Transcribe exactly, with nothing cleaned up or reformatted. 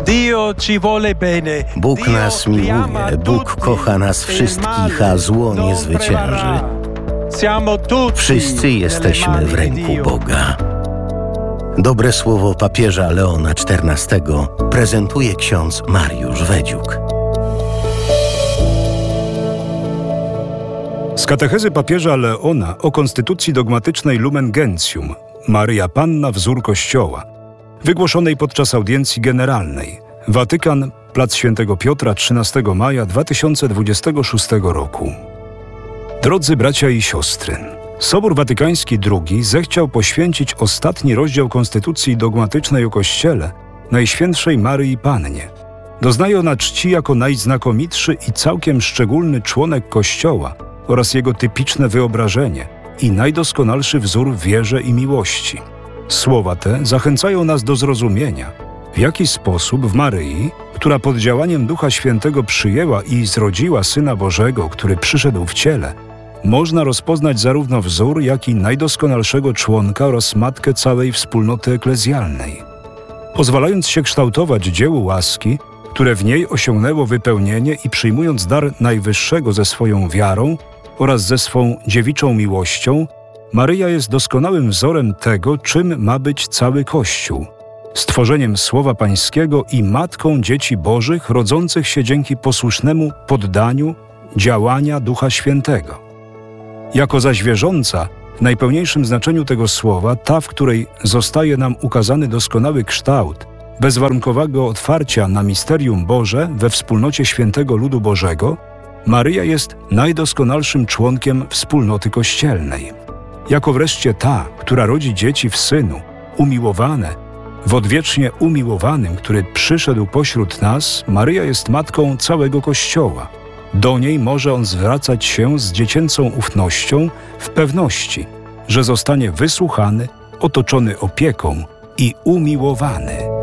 Bóg nas miłuje, Bóg kocha nas wszystkich, a zło nie zwycięży. Wszyscy jesteśmy w ręku Boga. Dobre słowo papieża Leona czternastego prezentuje ksiądz Mariusz Wedziuk. Z katechezy papieża Leona o konstytucji dogmatycznej Lumen Gentium, Maryja Panna, wzór Kościoła, wygłoszonej podczas audiencji generalnej, Watykan, plac Świętego Piotra, trzynastego maja dwa tysiące dwudziestego szóstego roku. Drodzy bracia i siostry, Sobór Watykański drugi zechciał poświęcić ostatni rozdział konstytucji dogmatycznej o Kościele Najświętszej Maryi Pannie. Doznaje ona czci jako najznakomitszy i całkiem szczególny członek Kościoła oraz jego typiczne wyobrażenie i najdoskonalszy wzór w wierze i miłości. Słowa te zachęcają nas do zrozumienia, w jaki sposób w Maryi, która pod działaniem Ducha Świętego przyjęła i zrodziła Syna Bożego, który przyszedł w ciele, można rozpoznać zarówno wzór, jak i najdoskonalszego członka oraz matkę całej wspólnoty eklezjalnej. Pozwalając się kształtować dziełu łaski, które w niej osiągnęło wypełnienie i przyjmując dar Najwyższego ze swoją wiarą oraz ze swą dziewiczą miłością, Maryja jest doskonałym wzorem tego, czym ma być cały Kościół, stworzeniem Słowa Pańskiego i matką dzieci Bożych rodzących się dzięki posłusznemu poddaniu działania Ducha Świętego. Jako zaś wierząca, w najpełniejszym znaczeniu tego słowa, ta, w której zostaje nam ukazany doskonały kształt bezwarunkowego otwarcia na misterium Boże we wspólnocie świętego ludu Bożego, Maryja jest najdoskonalszym członkiem wspólnoty kościelnej. Jako wreszcie ta, która rodzi dzieci w Synu, umiłowane, w odwiecznie umiłowanym, który przyszedł pośród nas, Maryja jest matką całego Kościoła. Do niej może on zwracać się z dziecięcą ufnością w pewności, że zostanie wysłuchany, otoczony opieką i umiłowany.